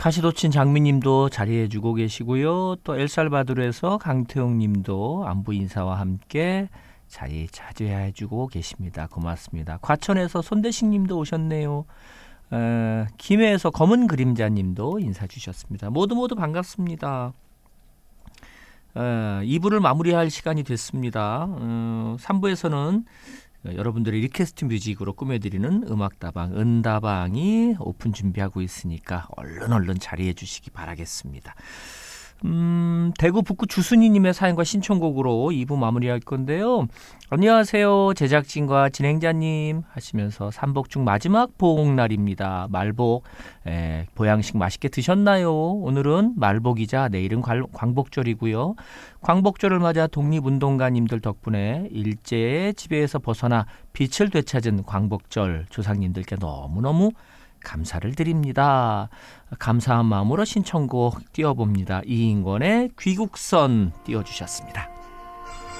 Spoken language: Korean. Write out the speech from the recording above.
카시도친 장미님도 자리해주고 계시고요. 또 엘살바도르에서 강태용님도 안부 인사와 함께 자리 차지해주고 계십니다. 고맙습니다. 과천에서 손대식님도 오셨네요. 김해에서 검은 그림자님도 인사 주셨습니다. 모두 반갑습니다. 2부를 마무리할 시간이 됐습니다. 3부에서는 여러분들의 리퀘스트 뮤직으로 꾸며드리는 음악다방 은다방이 오픈 준비하고 있으니까 얼른 자리해 주시기 바라겠습니다. 대구 북구 주순이님의 사연과 신청곡으로 2부 마무리할 건데요. 안녕하세요, 제작진과 진행자님 하시면서 삼복 중 마지막 보복날입니다. 말복 보양식 맛있게 드셨나요? 오늘은 말복이자 내일은 광복절이고요. 광복절을 맞아 독립운동가님들 덕분에 일제의 지배에서 벗어나 빛을 되찾은 광복절 조상님들께 너무너무 감사를 드립니다. 감사한 마음으로 신청곡 띄워봅니다. 이인권의 귀국선 띄워주셨습니다.